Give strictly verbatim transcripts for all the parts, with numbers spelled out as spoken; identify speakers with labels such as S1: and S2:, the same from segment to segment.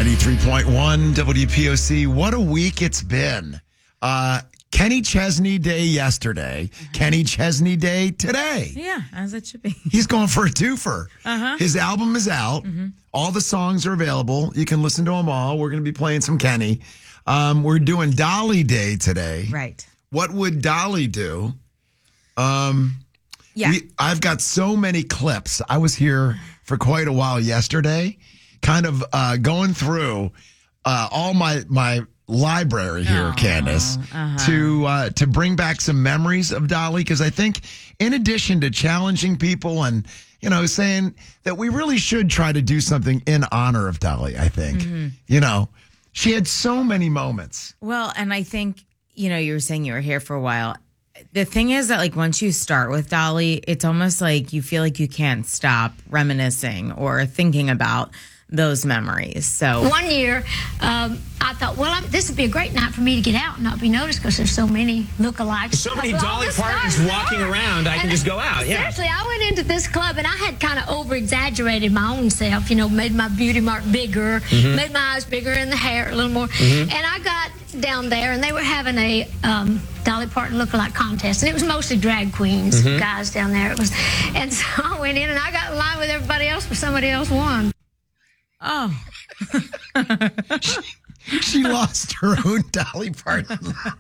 S1: ninety-three point one W P O C. What a week it's been. Uh, Kenny Chesney Day yesterday. Mm-hmm. Kenny Chesney Day today.
S2: Yeah, as it should be.
S1: He's going for a twofer.
S2: Uh-huh.
S1: His album is out. Mm-hmm. All the songs are available. You can listen to them all. We're going to be playing some Kenny. Um, we're doing Dolly Day today.
S2: Right.
S1: What would Dolly do? Um,
S2: yeah.
S1: We, I've got so many clips. I was here for quite a while yesterday, kind of uh, going through uh, all my my library here,
S2: oh,
S1: Candace,
S2: uh-huh.
S1: to uh, to bring back some memories of Dolly, because I think in addition to challenging people and, you know, saying that we really should try to do something in honor of Dolly, I think, mm-hmm. you know, she had so many moments.
S2: Well, and I think, you know, you were saying you were here for a while. The thing is that, like, once you start with Dolly, it's almost like you feel like you can't stop reminiscing or thinking about those memories. So
S3: one year, um, I thought, well, I'm, this would be a great night for me to get out and not be noticed because there's so many lookalikes.
S4: So many Dolly Partons walking around, I can just go out. Yeah.
S3: Seriously, I went into this club and I had kind of over-exaggerated my own self, you know, made my beauty mark bigger, mm-hmm. made my eyes bigger and the hair a little more. Mm-hmm. And I got down there and they were having a um, Dolly Parton lookalike contest. And it was mostly drag queens, mm-hmm. guys down there. It was, and so I went in and I got in line with everybody else, but somebody else won.
S2: Oh.
S1: she, she lost her own Dolly Parton.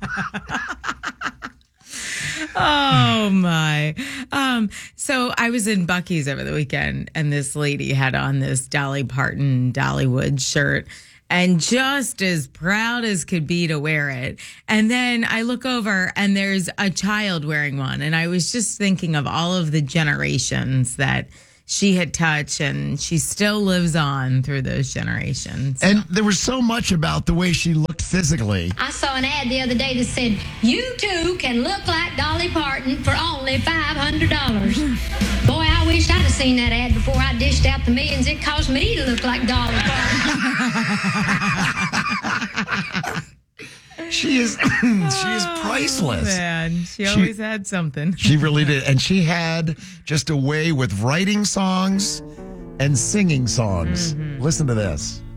S2: Oh, my. Um, so I was in Buc-ee's over the weekend, and this lady had on this Dolly Parton Dollywood shirt, and just as proud as could be to wear it. And then I look over, and there's a child wearing one, and I was just thinking of all of the generations that she had touched, and she still lives on through those generations.
S1: And there was so much about the way she looked physically.
S3: I saw an ad the other day that said, you too can look like Dolly Parton for only five hundred dollars. Boy, I wished I'd have seen that ad before I dished out the millions it cost me to look like Dolly Parton.
S1: She is she is priceless.
S2: Oh, man, she always she, had something.
S1: She really did. And she had just a way with writing songs and singing songs. Mm-hmm. Listen to this.